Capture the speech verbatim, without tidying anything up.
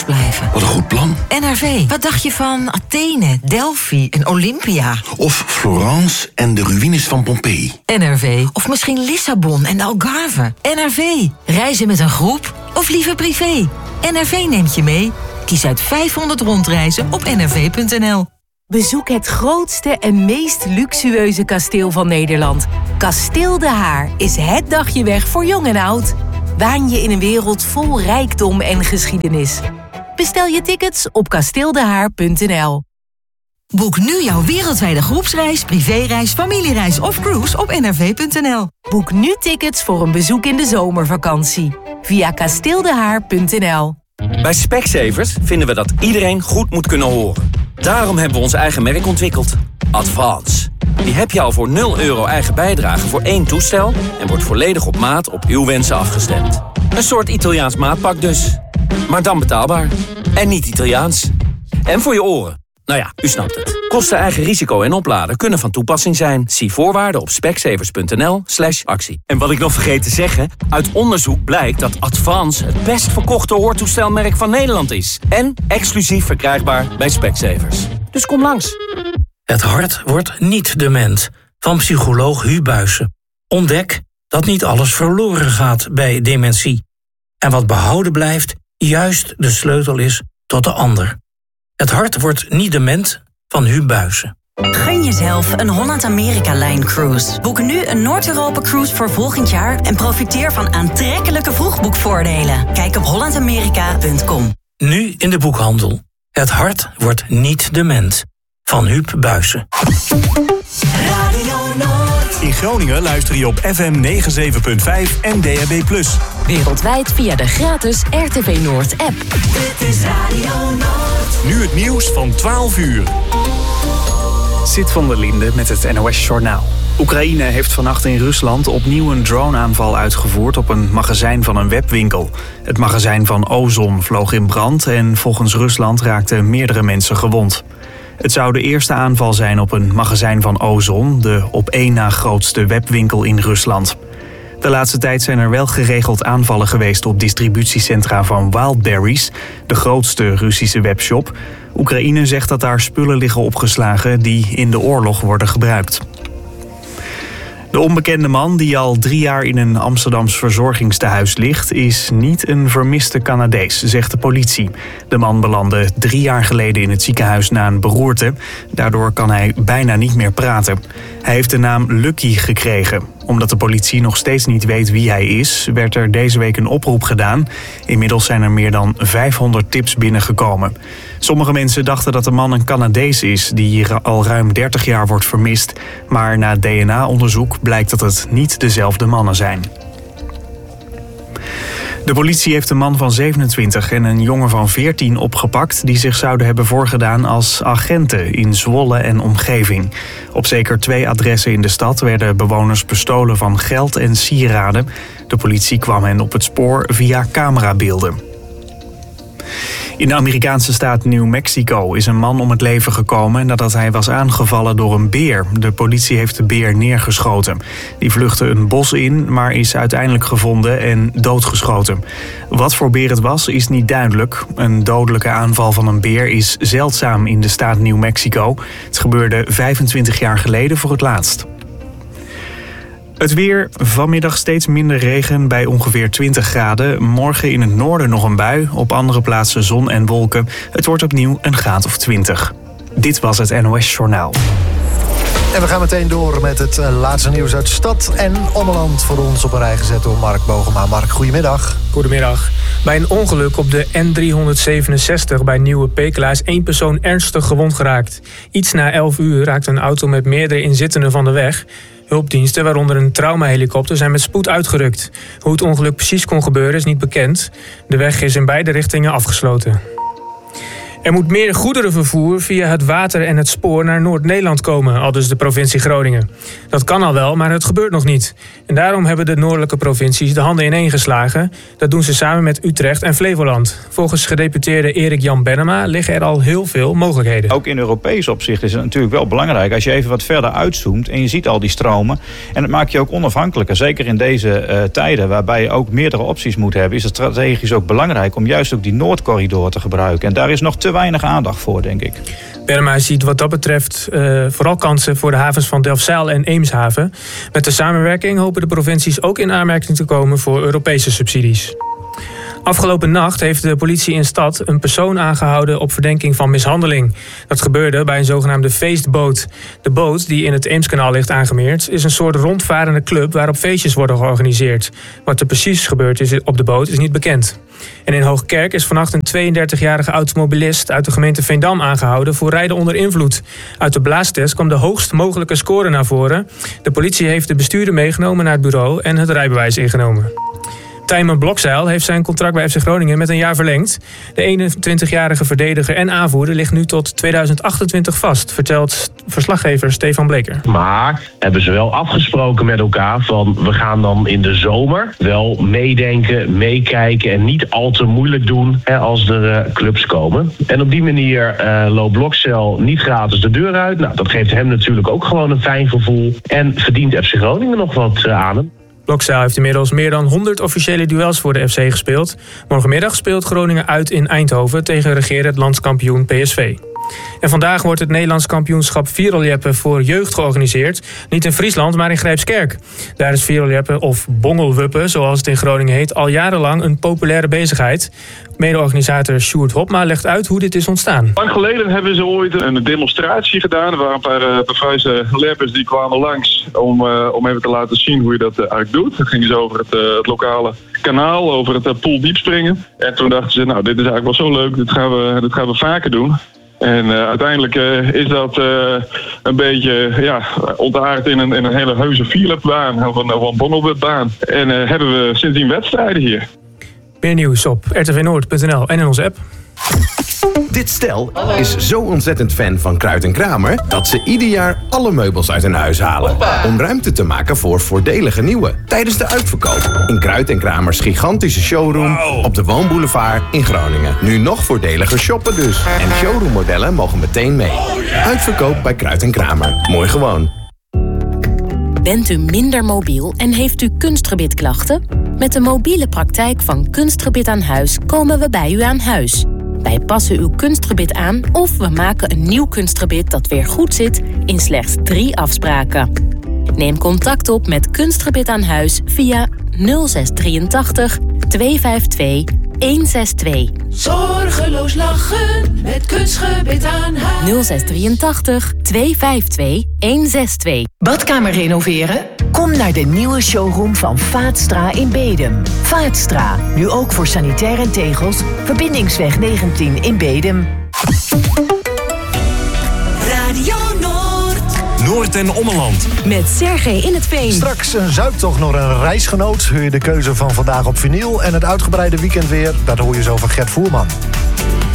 blijven. Wat een goed plan. N R V, wat dacht je van Athene, Delphi en Olympia? Of Florence en de ruïnes van Pompeii. N R V, of misschien Lissabon en de Algarve. N R V, reizen met een groep of liever privé? N R V neemt je mee. Kies uit vijfhonderd rondreizen op n r v punt n l. Bezoek het grootste en meest luxueuze kasteel van Nederland. Kasteel De Haar is het dagje weg voor jong en oud. Waan je in een wereld vol rijkdom en geschiedenis. Bestel je tickets op kasteeldehaar punt n l. Boek nu jouw wereldwijde groepsreis, privéreis, familiereis of cruise op n r v punt n l. Boek nu tickets voor een bezoek in de zomervakantie via kasteeldehaar punt n l. Bij Specsavers vinden we dat iedereen goed moet kunnen horen. Daarom hebben we ons eigen merk ontwikkeld. Advance. Die heb je al voor nul euro eigen bijdrage voor één toestel en wordt volledig op maat op uw wensen afgestemd. Een soort Italiaans maatpak dus. Maar dan betaalbaar. En niet Italiaans. En voor je oren. Nou ja, u snapt het. Kosten, eigen risico en opladen kunnen van toepassing zijn. Zie voorwaarden op specsavers punt n l slash actie. En wat ik nog vergeet te zeggen, uit onderzoek blijkt dat Advance het best verkochte hoortoestelmerk van Nederland is. En exclusief verkrijgbaar bij Specsavers. Dus kom langs. Het hart wordt niet dement. Van psycholoog Hu Buijsen. Ontdek dat niet alles verloren gaat bij dementie. En wat behouden blijft, juist de sleutel is tot de ander. Het hart wordt niet dement van Hu Buijsen. Gun jezelf een Holland-Amerika-lijn cruise. Boek nu een Noord-Europa-cruise voor volgend jaar en profiteer van aantrekkelijke vroegboekvoordelen. Kijk op holland amerika punt com. Nu in de boekhandel. Het hart wordt niet dement van Huub Buijsen. In Groningen luister je op F M negenenzeventig punt vijf en D A B plus. Wereldwijd via de gratis R T V Noord app. Dit is Radio Noord. Nu het nieuws van twaalf uur. Sid van der Linde met het N O S-journaal. Oekraïne heeft vannacht in Rusland opnieuw een droneaanval uitgevoerd op een magazijn van een webwinkel. Het magazijn van Ozon vloog in brand en volgens Rusland raakten meerdere mensen gewond. Het zou de eerste aanval zijn op een magazijn van Ozon, de op één na grootste webwinkel in Rusland. De laatste tijd zijn er wel geregeld aanvallen geweest op distributiecentra van Wildberries, de grootste Russische webshop. Oekraïne zegt dat daar spullen liggen opgeslagen die in de oorlog worden gebruikt. De onbekende man die al drie jaar in een Amsterdams verzorgingstehuis ligt, is niet een vermiste Canadees, zegt de politie. De man belandde drie jaar geleden in het ziekenhuis na een beroerte. Daardoor kan hij bijna niet meer praten. Hij heeft de naam Lucky gekregen. Omdat de politie nog steeds niet weet wie hij is, werd er deze week een oproep gedaan. Inmiddels zijn er meer dan vijfhonderd tips binnengekomen. Sommige mensen dachten dat de man een Canadees is die hier al ruim dertig jaar wordt vermist. Maar na D N A-onderzoek blijkt dat het niet dezelfde mannen zijn. De politie heeft een man van zevenentwintig en een jongen van veertien opgepakt die zich zouden hebben voorgedaan als agenten in Zwolle en omgeving. Op zeker twee adressen in de stad werden bewoners bestolen van geld en sieraden. De politie kwam hen op het spoor via camerabeelden. In de Amerikaanse staat New Mexico is een man om het leven gekomen nadat hij was aangevallen door een beer. De politie heeft de beer neergeschoten. Die vluchtte een bos in, maar is uiteindelijk gevonden en doodgeschoten. Wat voor beer het was, is niet duidelijk. Een dodelijke aanval van een beer is zeldzaam in de staat New Mexico. Het gebeurde vijfentwintig jaar geleden voor het laatst. Het weer, vanmiddag steeds minder regen bij ongeveer twintig graden. Morgen in het noorden nog een bui, op andere plaatsen zon en wolken. Het wordt opnieuw een graad of twintig. Dit was het N O S-journaal. En we gaan meteen door met het laatste nieuws uit stad en ommeland voor ons op een rij gezet door Mark Bogema. Mark, goedemiddag. Goedemiddag. Bij een ongeluk op de N driehonderdzevenenzestig bij Nieuwe Pekela is één persoon ernstig gewond geraakt. Iets na elf uur raakte een auto met meerdere inzittenden van de weg. Hulpdiensten, waaronder een traumahelikopter, zijn met spoed uitgerukt. Hoe het ongeluk precies kon gebeuren is niet bekend. De weg is in beide richtingen afgesloten. Er moet meer goederenvervoer via het water en het spoor naar Noord-Nederland komen, aldus de provincie Groningen. Dat kan al wel, maar het gebeurt nog niet. En daarom hebben de noordelijke provincies de handen ineengeslagen. Dat doen ze samen met Utrecht en Flevoland. Volgens gedeputeerde Erik Jan Bennema liggen er al heel veel mogelijkheden. Ook in Europees opzicht is het natuurlijk wel belangrijk als je even wat verder uitzoomt en je ziet al die stromen. En het maakt je ook onafhankelijker. Zeker in deze uh, tijden waarbij je ook meerdere opties moet hebben, is het strategisch ook belangrijk om juist ook die Noordcorridor te gebruiken. En daar is nog te weinig aandacht voor, denk ik. Bennema ziet wat dat betreft uh, vooral kansen voor de havens van Delfzijl en Eemshaven. Met de samenwerking hopen de provincies ook in aanmerking te komen voor Europese subsidies. Afgelopen nacht heeft de politie in Stad een persoon aangehouden op verdenking van mishandeling. Dat gebeurde bij een zogenaamde feestboot. De boot, die in het Eemskanaal ligt aangemeerd, is een soort rondvarende club waarop feestjes worden georganiseerd. Wat er precies gebeurd is op de boot is niet bekend. En in Hoogkerk is vannacht een tweeëndertigjarige automobilist uit de gemeente Veendam aangehouden voor rijden onder invloed. Uit de blaastest kwam de hoogst mogelijke score naar voren. De politie heeft de bestuurder meegenomen naar het bureau en het rijbewijs ingenomen. Tijmen Blokzeil heeft zijn contract bij F C Groningen met een jaar verlengd. De eenentwintigjarige verdediger en aanvoerder ligt nu tot tweeduizend achtentwintig vast, vertelt verslaggever Stefan Bleker. Maar hebben ze wel afgesproken met elkaar van we gaan dan in de zomer wel meedenken, meekijken en niet al te moeilijk doen hè, als er uh, clubs komen. En op die manier uh, loopt Blokzeil niet gratis de deur uit. Nou, dat geeft hem natuurlijk ook gewoon een fijn gevoel en verdient F C Groningen nog wat uh, aan hem. Blokzeil heeft inmiddels meer dan honderd officiële duels voor de F C gespeeld. Morgenmiddag speelt Groningen uit in Eindhoven tegen regerend landskampioen P S V. En vandaag wordt het Nederlands kampioenschap viereljeppen voor jeugd georganiseerd. Niet in Friesland, maar in Grijpskerk. Daar is viereljeppen, of bongelwuppen zoals het in Groningen heet, al jarenlang een populaire bezigheid. Mede-organisator Sjoerd Hopma legt uit hoe dit is ontstaan. Lang geleden hebben ze ooit een demonstratie gedaan. Er waren een paar uh, Friese leppers die kwamen langs om, uh, om even te laten zien hoe je dat uh, eigenlijk doet. Dan gingen ze over het, uh, het lokale kanaal, over het uh, pooldiep springen. En toen dachten ze, nou dit is eigenlijk wel zo leuk, dit gaan we, dit gaan we vaker doen. En uh, uiteindelijk uh, is dat uh, een beetje ja, ontaard in een, in een hele heuse vierlepbaan of een, of een bongelwupbaan. En uh, hebben we sindsdien wedstrijden hier. Meer nieuws op r t v noord punt n l en in onze app. Dit stel is zo ontzettend fan van Kruid en Kramer dat ze ieder jaar alle meubels uit hun huis halen. Om ruimte te maken voor voordelige nieuwe. Tijdens de uitverkoop in Kruid en Kramers gigantische showroom op de Woonboulevard in Groningen. Nu nog voordeliger shoppen dus. En showroommodellen mogen meteen mee. Uitverkoop bij Kruid en Kramer. Mooi gewoon. Bent u minder mobiel en heeft u kunstgebitklachten? Met de mobiele praktijk van Kunstgebit aan Huis komen we bij u aan huis. Wij passen uw kunstgebit aan of we maken een nieuw kunstgebit dat weer goed zit in slechts drie afspraken. Neem contact op met Kunstgebit aan Huis via nul zes drieëntachtig tweehonderdvijfentwintig honderdzesentwintig. Zorgeloos lachen met Kunstgebit aan Huis. nul zes drieëntachtig tweehonderdvijfentwintig honderdzesentwintig. Badkamer renoveren? Kom naar de nieuwe showroom van Vaatstra in Bedum. Vaatstra, nu ook voor sanitair en tegels. Verbindingsweg negentien in Bedum. Radio Noord. Noord en Ommeland. Met Sergej in het Veen. Straks een zuiptocht naar een reisgenoot. Hoor je de keuze van vandaag op vinyl. En het uitgebreide weekendweer, dat hoor je zo van Gert Voerman.